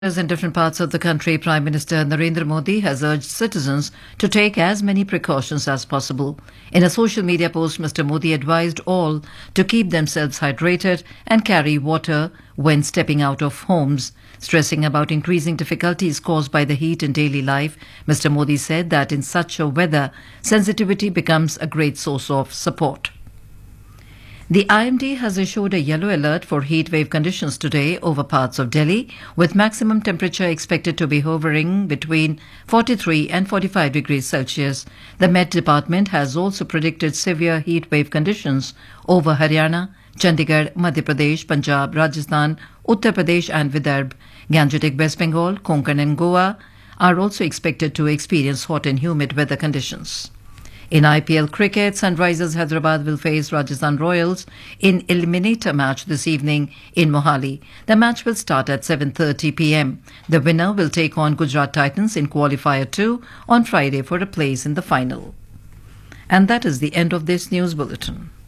In different parts of the country, Prime Minister Narendra Modi has urged citizens to take as many precautions as possible. In a social media post, Mr. Modi advised all to keep themselves hydrated and carry water when stepping out of homes. Stressing about increasing difficulties caused by the heat in daily life, Mr. Modi said that in such a weather, sensitivity becomes a great source of support. The IMD has issued a yellow alert for heat wave conditions today over parts of Delhi, with maximum temperature expected to be hovering between 43 and 45 degrees Celsius. The Met Department has also predicted severe heat wave conditions over Haryana, Chandigarh, Madhya Pradesh, Punjab, Rajasthan, Uttar Pradesh and Vidarbha. Gangetic West Bengal, Konkan and Goa are also expected to experience hot and humid weather conditions. In IPL cricket, Sunrisers Hyderabad will face Rajasthan Royals in eliminator match this evening in Mohali. The match will start at 7:30 p.m. The winner will take on Gujarat Titans in Qualifier 2 on Friday for a place in the final. And that is the end of this news bulletin.